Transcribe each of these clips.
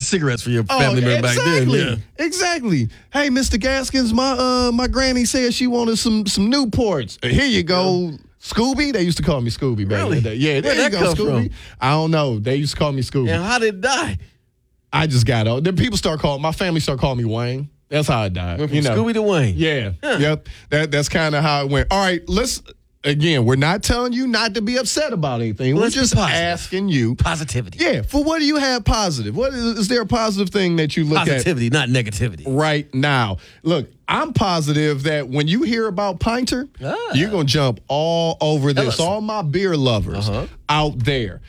cigarettes for your family member back then. Yeah. Exactly. Hey, Mr. Gaskins, my granny said she wanted some Newports. Here you go. Scooby? They used to call me Scooby back in the day. Yeah, there you go, Scooby. I don't know. They used to call me Scooby. And how did it die? I just got old. Then my family started calling me Wayne. That's how it died. Went from Scooby to Wayne. Yeah. Yep. That's kind of how it went. All right, we're not telling you not to be upset about anything. We're just asking you. Positivity. Yeah. For what do you have positive? What is there a positive thing that you look at? Positivity, not negativity. Right now. Look, I'm positive that when you hear about Pinter, you're going to jump all over this. All my beer lovers out there.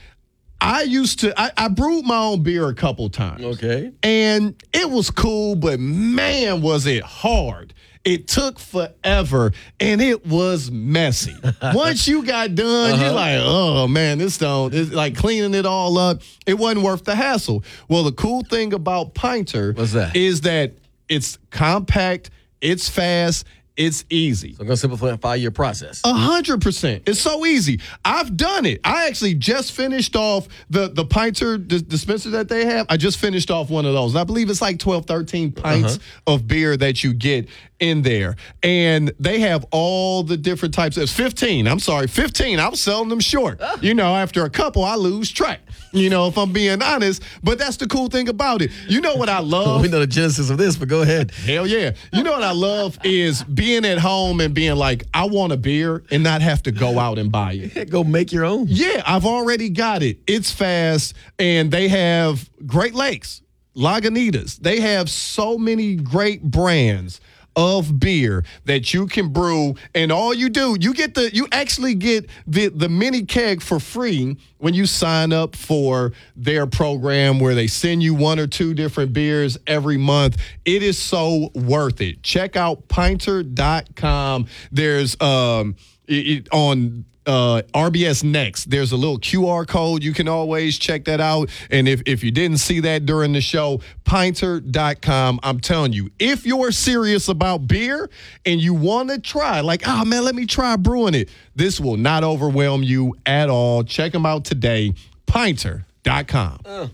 I brewed my own beer a couple times. Okay. And it was cool, but man, was it hard. It took forever, and it was messy. Once you got done, you're like, oh, man, it's like cleaning it all up. It wasn't worth the hassle. Well, the cool thing about Pinter is that it's compact, it's fast, it's easy. So I'm going to simplify your process. 100%. It's so easy. I've done it. I actually just finished off the Pinter dispenser that they have. I just finished off one of those. I believe it's like 12, 13 pints of beer that you get in there. And they have all the different types. It's 15. I'm sorry, 15. I was selling them short. After a couple, I lose track. If I'm being honest. But that's the cool thing about it. You know what I love? We know the genesis of this, but go ahead. Hell yeah. You know what I love is being at home and being like, I want a beer and not have to go out and buy it. Go make your own. Yeah, I've already got it. It's fast, and they have Great Lakes, Lagunitas. They have so many great brands of beer that you can brew, and all you do, you actually get the mini keg for free when you sign up for their program where they send you 1 or 2 different beers every month. It is so worth it. Check out Pinter.com. There's on RBS Next, there's a little QR code. You can always check that out. And if you didn't see that during the show, Pinter.com. I'm telling you, if you're serious about beer and you want to try, like, oh, man, let me try brewing it, this will not overwhelm you at all. Check them out today, Pinter.com.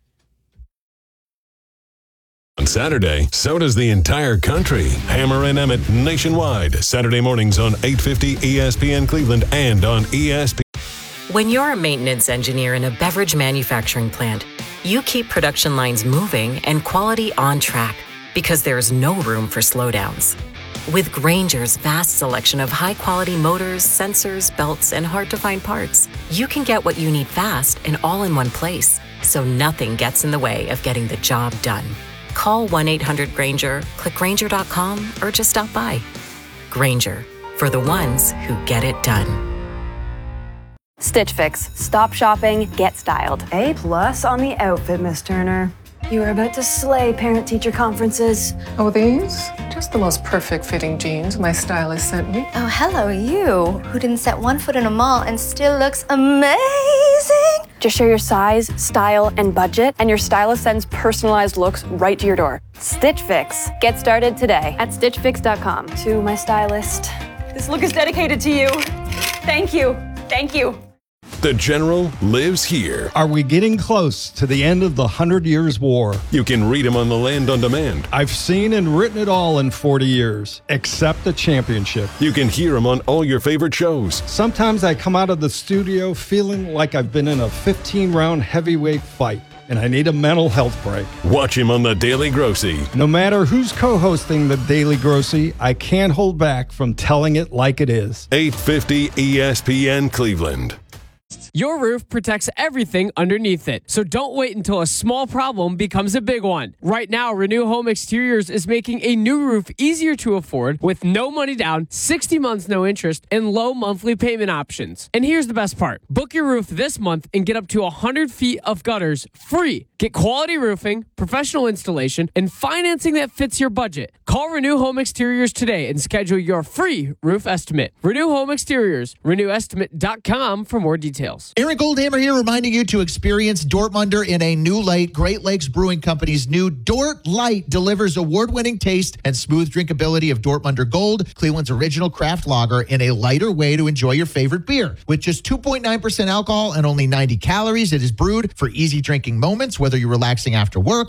On Saturday, so does the entire country. Hammer and Emmett nationwide. Saturday mornings on 850 ESPN Cleveland and on ESPN. When you're a maintenance engineer in a beverage manufacturing plant, you keep production lines moving and quality on track because there's no room for slowdowns. With Grainger's vast selection of high-quality motors, sensors, belts, and hard-to-find parts, you can get what you need fast and all in one place, so nothing gets in the way of getting the job done. Call 1-800-GRAINGER, click Grainger.com, or just stop by. Grainger, for the ones who get it done. Stitch Fix. Stop shopping, get styled. A+ on the outfit, Miss Turner. You are about to slay parent-teacher conferences. Oh, these? Just the most perfect fitting jeans my stylist sent me. Oh, hello, you, who didn't set one foot in a mall and still looks amazing. Just share your size, style, and budget, and your stylist sends personalized looks right to your door. Stitch Fix. Get started today at StitchFix.com. To my stylist, this look is dedicated to you. Thank you. Thank you. The General lives here. Are we getting close to the end of the 100 Years' War? You can read him on the Land on Demand. I've seen and written it all in 40 years, except the championship. You can hear him on all your favorite shows. Sometimes I come out of the studio feeling like I've been in a 15-round heavyweight fight, and I need a mental health break. Watch him on The Daily Grossy. No matter who's co-hosting The Daily Grossy, I can't hold back from telling it like it is. 850 ESPN Cleveland. Your roof protects everything underneath it, so don't wait until a small problem becomes a big one. Right now, Renew Home Exteriors is making a new roof easier to afford with no money down, 60 months no interest, and low monthly payment options. And here's the best part. Book your roof this month and get up to 100 feet of gutters free. Get quality roofing, professional installation, and financing that fits your budget. Call Renew Home Exteriors today and schedule your free roof estimate. Renew Home Exteriors, renewestimate.com for more details. Eric Goldhammer here, reminding you to experience Dortmunder in a new light. Great Lakes Brewing Company's new Dort Light delivers award-winning taste and smooth drinkability of Dortmunder Gold, Cleveland's original craft lager, in a lighter way to enjoy your favorite beer. With just 2.9% alcohol and only 90 calories, it is brewed for easy drinking moments, whether you're relaxing after work